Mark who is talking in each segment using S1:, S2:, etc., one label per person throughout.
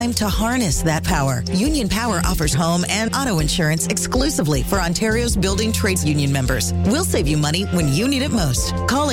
S1: Time to harness that power. Union Power offers home and auto insurance exclusively for Ontario's building trades union members. We'll save you money when you need it most. Call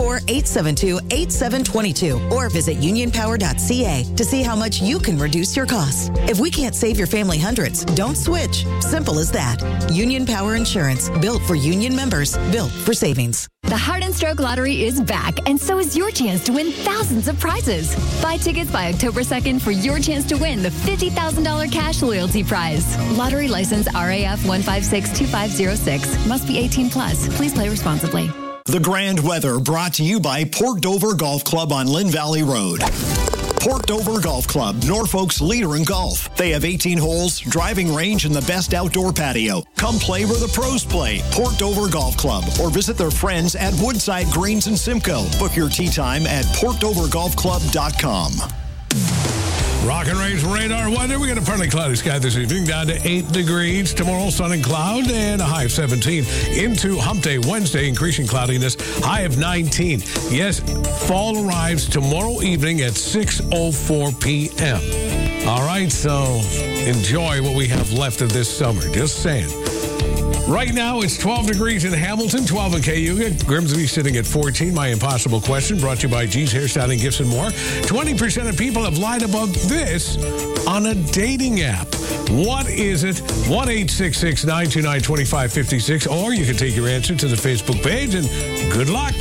S1: 844-872-8722 or visit unionpower.ca to see how much you can reduce your costs. If we can't save your family hundreds, don't switch. Simple as that. Union Power Insurance, built for union members, built for savings.
S2: The Heart and Stroke Lottery is back, and so is your chance to win thousands of prizes. Buy tickets by October 2nd for your chance to win the $50,000 cash loyalty prize. Lottery license RAF 1562506. Must be 18 plus. Please play responsibly.
S3: The Grand Weather brought to you by Port Dover Golf Club on Lynn Valley Road. Port Dover Golf Club, Norfolk's leader in golf. They have 18 holes, driving range, and the best outdoor patio. Come play where the pros play. Port Dover Golf Club, or visit their friends at Woodside Greens and Simcoe. Book your tee time at portdovergolfclub.com.
S4: Rock and Ray's radar weather. We got a partly cloudy sky this evening, down to 8 degrees. Tomorrow, sun and cloud, and a high of 17. Into Hump Day Wednesday, increasing cloudiness, high of 19. Yes, fall arrives tomorrow evening at 6:04 p.m. All right, so enjoy what we have left of this summer. Just saying. Right now, it's 12 degrees in Hamilton, 12 in Cayuga. Grimsby sitting at 14. My Impossible Question, brought to you by G's Hairstyling, Gifts, and more. 20% of people have lied about this on a dating app. What is it? 1-866-929-2556. Or you can take your answer to the Facebook page, and good luck.